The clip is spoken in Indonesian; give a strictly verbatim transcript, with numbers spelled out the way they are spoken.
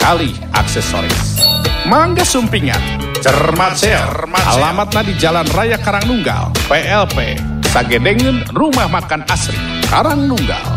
kali aksesoris. Mangga Sumpingan, cermat sel, alamatna di Jalan Raya Karangnunggal, P L P, Sagedengen Rumah Makan Asri, Karangnunggal.